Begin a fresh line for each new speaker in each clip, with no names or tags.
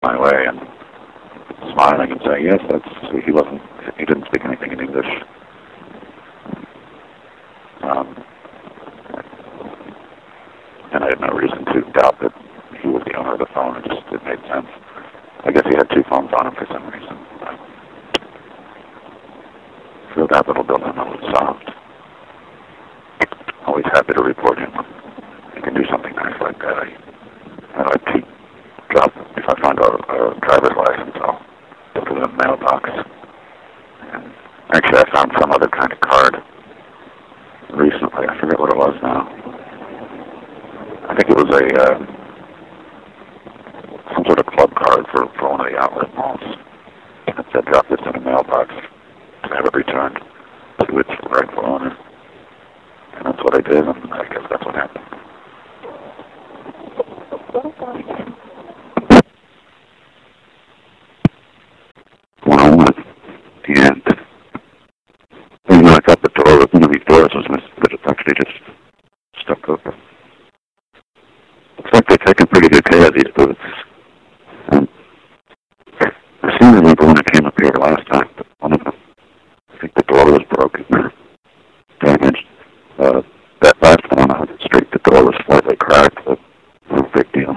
my way and smiling and saying, yes, he didn't speak anything in English. And I had no reason to doubt that he was the owner of the phone. It made sense. I guess he had two phones on him for some reason. So that little dilemma was solved. Always happy to report him. You can do something nice like that. I like to drop, if I find a driver's license, I'll put it in the mailbox. And actually, I found some other kind of card recently. I forget what it was now. I think it was some sort of club card for one of the outlet malls. It said, drop this in a mailbox to have it returned to its rightful owner. And that's what I did, and I guess that's what happened. And I thought the door was one of these doors was missing, but it's actually just stuck open. Looks like they're taking pretty good care of these booths. I seem to remember when I came up here last time, but one of them, I think the door was broken or damaged. That last one on the street, the door was slightly cracked, but no big deal.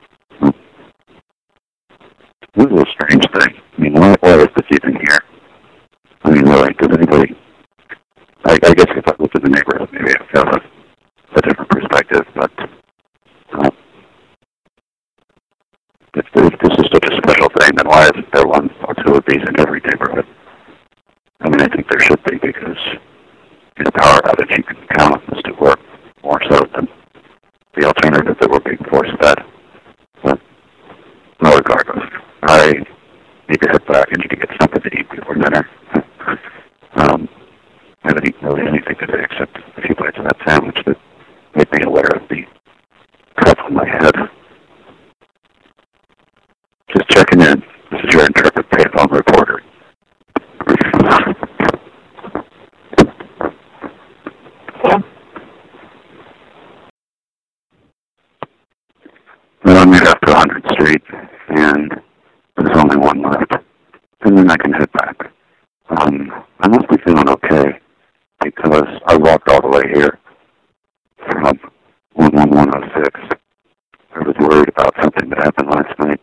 This is a strange thing. I mean, why is this even here? I mean, really, does anybody... I guess if I looked at the neighborhood, maybe I'd have a different perspective, but if this is such a special thing, then why isn't there one or two of these in every neighborhood? I mean, I think there should be, because in a power outage, you can count on this to work more so than the alternative that we're being force-fed. But no, regardless, I need to head back. I need to get something to eat before dinner. I haven't eaten really anything today except a few bites of that sandwich that made me aware of the cup on my head. Just checking in. This is your intrepid payphone reporter. Well, I'm after 100th Street, and there's only one left. And then I can head back. I must be feeling okay, because I walked all the way here from 11106. I was worried about something that happened last night.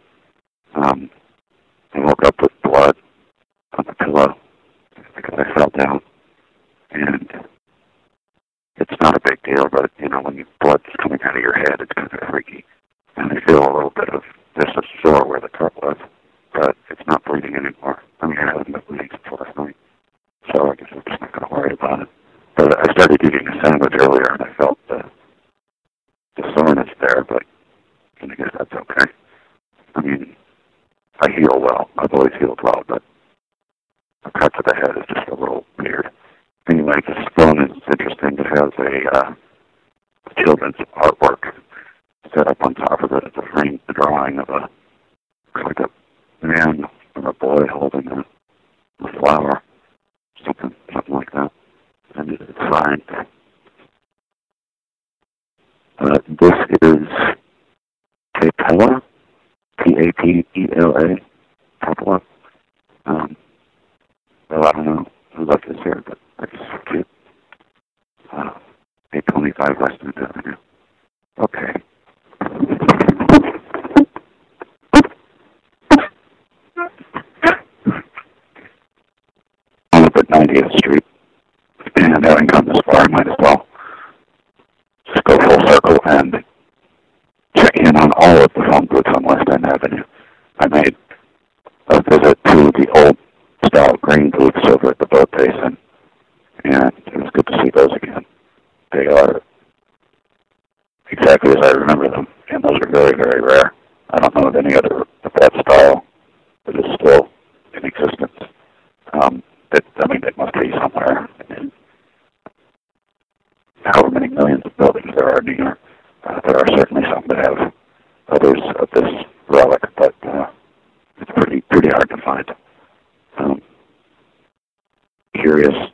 I woke up with blood on the pillow because I fell down. And it's not a big deal, but, you know, when blood's coming out of your head, it's kind of freaky. And I feel a little bit of, there's a sore where the cut was, but it's not bleeding anymore. I mean, I haven't been bleeding since last night. So I guess I'm just not going to worry about it. But I started eating a sandwich earlier, and I felt the soreness there, but I guess that's okay. I mean, I heal well. I've always healed well, but a cut to the head is just a little weird. Anyway, this phone is interesting. It has a children's artwork set up on top of it. It's a framed drawing of like a man or a boy holding a flower, something like that. And it's signed. This is Tapela, Tapela, Tapela. Well, I don't know who left this here, but it's cute. 825 West End Avenue. Okay. I'm up at 90th Street, and having come this far, I might as well just go full circle and check in on all of the phone booths on West End Avenue. I made a visit to the old style green booths over at the boat basin, and it was good to see those again. They are exactly as I remember them, and those are very, very rare. I don't know of any other of that style that is still in existence. They must be somewhere in however many millions of buildings there are in New York. There are certainly some that have others of this relic, but it's pretty hard to find. Curious